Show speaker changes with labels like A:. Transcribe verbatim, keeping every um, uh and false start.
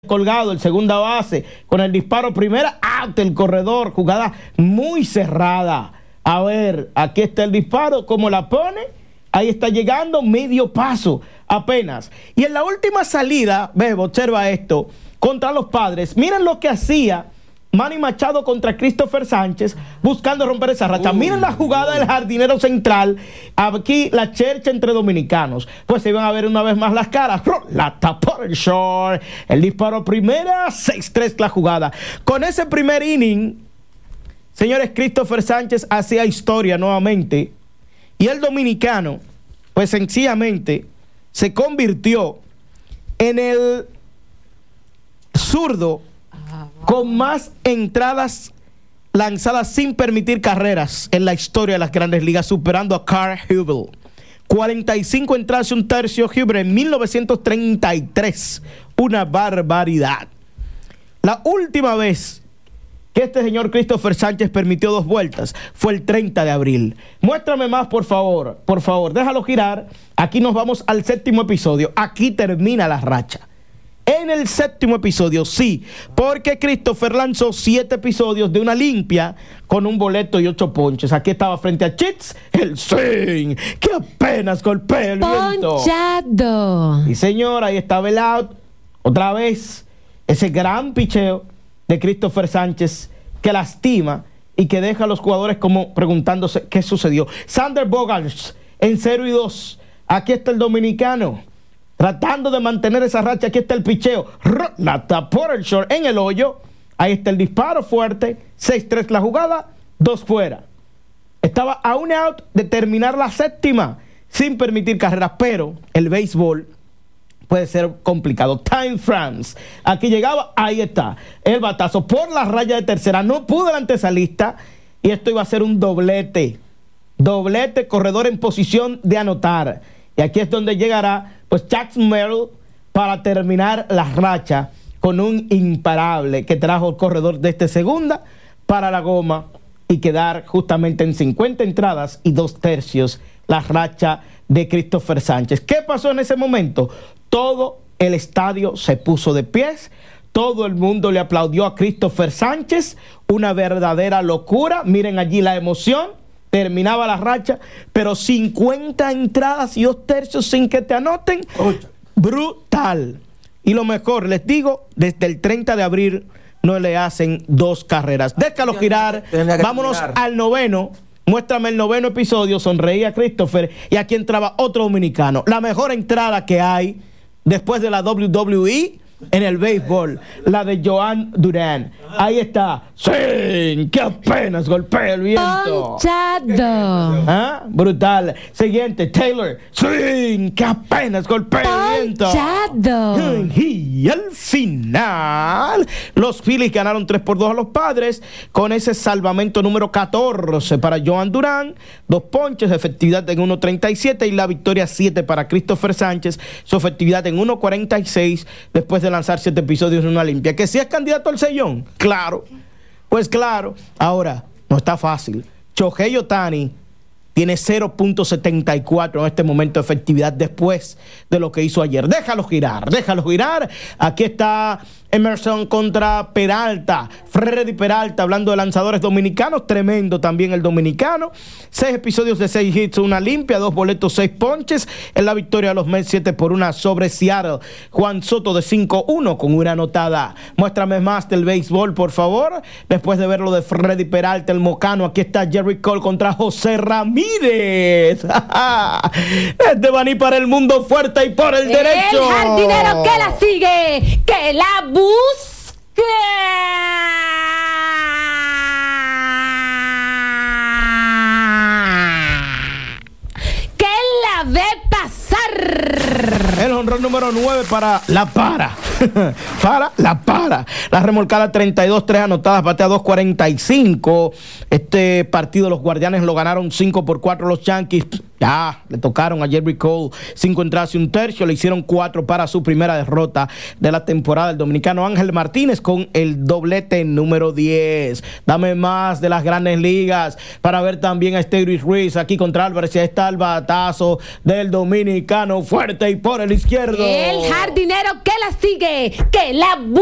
A: colgado, el segunda base, con el disparo primera, out el corredor, jugada muy cerrada. A ver, aquí está el disparo, ¿cómo la pone? Ahí está llegando, medio paso apenas. Y en la última salida, Bebo, observa esto, contra los Padres, miren lo que hacía Manny Machado contra Christopher Sánchez, buscando romper esa racha. Uh, Miren la jugada uh. del jardinero central. Aquí la chercha entre dominicanos. Pues se iban a ver una vez más las caras. La tapó el short. El disparo primera, seis tres la jugada. Con ese primer inning, señores, Christopher Sánchez hacía historia nuevamente. Y el dominicano, pues sencillamente, se convirtió en el zurdo con más entradas lanzadas sin permitir carreras en la historia de las Grandes Ligas, superando a Carl Hubbell. cuarenta y cinco entradas y un tercio Hubbell en mil novecientos treinta y tres. Una barbaridad. La última vez que este señor Christopher Sánchez permitió dos vueltas fue el treinta de abril. Muéstrame más, por favor. Por favor, déjalo girar. Aquí nos vamos al séptimo episodio. Aquí termina la racha. En el séptimo episodio, sí, porque Christopher lanzó siete episodios de una limpia con un boleto y ocho ponches. Aquí estaba frente a Chits, el swing, que apenas golpea el viento.
B: Ponchado.
A: Y señor, ahí estaba el out. Otra vez, ese gran picheo de Christopher Sánchez que lastima y que deja a los jugadores como preguntándose qué sucedió. Xander Bogaerts en cero y dos. Aquí está el dominicano, tratando de mantener esa racha. Aquí está el picheo. La tapó el short en el hoyo. Ahí está el disparo fuerte. seis tres la jugada. Dos fuera. Estaba a un out de terminar la séptima sin permitir carreras. Pero el béisbol puede ser complicado. Time frames. Aquí llegaba. Ahí está. El batazo por la raya de tercera. No pudo el antesalista. Y esto iba a ser un doblete. Doblete. Corredor en posición de anotar. Y aquí es donde llegará pues Jackson Merrill para terminar la racha con un imparable que trajo el corredor de este segunda para la goma y quedar justamente en cincuenta entradas y dos tercios la racha de Christopher Sánchez. ¿Qué pasó en ese momento? Todo el estadio se puso de pies, todo el mundo le aplaudió a Christopher Sánchez, una verdadera locura. Miren allí la emoción. Terminaba la racha, pero cincuenta entradas y dos tercios sin que te anoten. Oye. Brutal. Y lo mejor, les digo, desde el treinta de abril no le hacen dos carreras. Déjalo girar. Vámonos girar. Al noveno. Muéstrame el noveno episodio. Sonreía Christopher y aquí entraba otro dominicano. La mejor entrada que hay después de la doble u doble u E en el béisbol, la de Joan Durán. Ahí está. ¡Sí! ¡Que apenas golpea el viento!
B: ¡Ponchado!
A: ¿Ah? Brutal. Siguiente, Taylor. ¡Sí! ¡Que apenas golpea el viento!
B: ¡Ponchado!
A: Y al final, los Phillies ganaron tres por dos a los Padres con ese salvamento número catorce para Joan Durán. Dos ponches, efectividad en uno treinta y siete y la victoria siete para Christopher Sánchez. Su efectividad en uno cuarenta y seis después de lanzar siete episodios en una limpia. ¿Que si es candidato al sellón? Claro, pues claro. Ahora, no está fácil. Shohei Ohtani tiene cero punto setenta y cuatro en este momento de efectividad después de lo que hizo ayer. Déjalo girar, déjalo girar. Aquí está Emerson contra Peralta. Freddy Peralta, hablando de lanzadores dominicanos, tremendo también el dominicano. Seis episodios de seis hits, una limpia, dos boletos, seis ponches. En la victoria de los Mets, siete por una sobre Seattle. Juan Soto de cinco uno con una anotada. Muéstrame más del béisbol, por favor. Después de ver lo de Freddy Peralta, el mocano, aquí está Jerry Cole contra José Ramírez. Este va a ir para el mundo fuerte y por el, el derecho.
B: El jardinero que la sigue, que la busque. Que la ve pasar.
A: El honrón número nueve para La Para. para La Para. La remolcada treinta y dos, tres anotadas, batea dos cuarenta y cinco. Este partido los Guardianes lo ganaron cinco por cuatro los Yankees. Ya, le tocaron a Jerry Cole cinco entradas y un tercio, le hicieron cuatro para su primera derrota de la temporada. El dominicano Ángel Martínez con el doblete número diez. Dame más de las grandes ligas para ver también a Stewie Ruiz aquí contra Álvarez. Y ahí está el batazo del dominicano fuerte y por el izquierdo.
B: El jardinero que la sigue, que la